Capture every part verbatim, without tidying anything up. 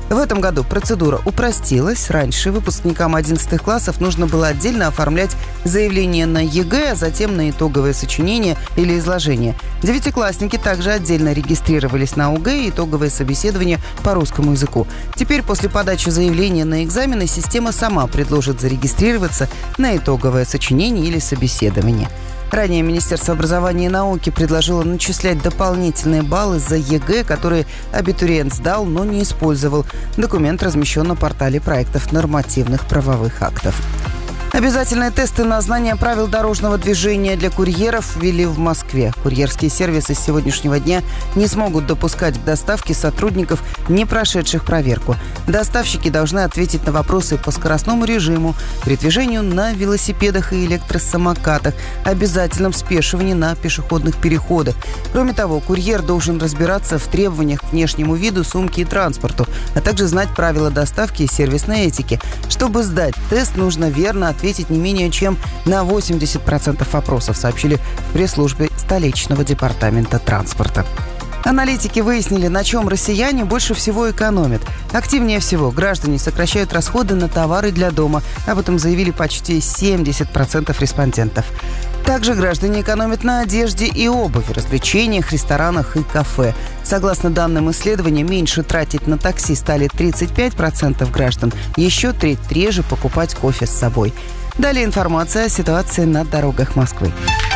В этом году процедура упростилась. Раньше выпускникам одиннадцатых классов нужно было отдельно оформлять заявление на ЕГЭ, а затем на итоговое сочинение или изложение. Девятиклассники также отдельно регистрировались на ОГЭ и итоговое собеседование по русскому языку. Теперь после подачи заявления на экзамены система сама предложит зарегистрироваться на итоговое сочинение или собеседование. Ранее Министерство образования и науки предложило начислять дополнительные баллы за ЕГЭ, которые абитуриент сдал, но не использовал. Документ размещен на портале проектов нормативных правовых актов. Обязательные тесты на знание правил дорожного движения для курьеров ввели в Москве. Курьерские сервисы с сегодняшнего дня не смогут допускать к доставке сотрудников, не прошедших проверку. Доставщики должны ответить на вопросы по скоростному режиму, передвижению на велосипедах и электросамокатах, обязательном спешивании на пешеходных переходах. Кроме того, курьер должен разбираться в требованиях к внешнему виду сумки и транспорту, а также знать правила доставки и сервисной этики. Чтобы сдать тест, нужно верно ответить ответить не менее чем на восемьдесят процентов вопросов, сообщили в пресс-службе столичного департамента транспорта. Аналитики выяснили, на чем россияне больше всего экономят. Активнее всего граждане сокращают расходы на товары для дома. Об этом заявили почти семьдесят процентов респондентов. Также граждане экономят на одежде и обуви, развлечениях, ресторанах и кафе. Согласно данным исследования, меньше тратить на такси стали тридцать пять процентов граждан. Еще треть реже покупать кофе с собой. Далее информация о ситуации на дорогах Москвы.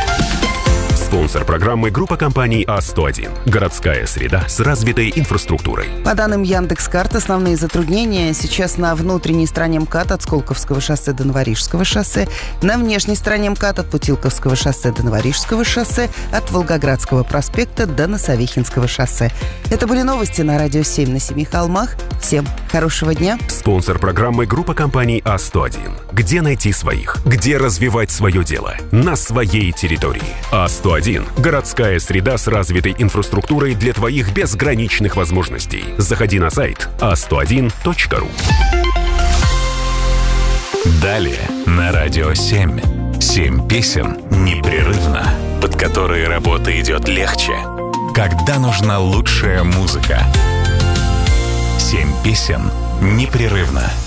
Спонсор программы — группа компаний А сто один. Городская среда с развитой инфраструктурой. По данным Яндекс.Карт, основные затруднения сейчас на внутренней стороне МКАД от Сколковского шоссе до Новорижского шоссе, на внешней стороне МКАД от Путилковского шоссе до Новорижского шоссе, от Волгоградского проспекта до Носовихинского шоссе. Это были новости на Радио семь на Семи холмах. Всем хорошего дня. Спонсор программы — группа компаний А сто один. Где найти своих? Где развивать свое дело? На своей территории. А сто один. Городская среда с развитой инфраструктурой для твоих безграничных возможностей. Заходи на сайт а сто один точка ру. Далее на Радио семь. Семь песен непрерывно, под которые работа идет легче. Когда нужна лучшая музыка. Семь песен непрерывно.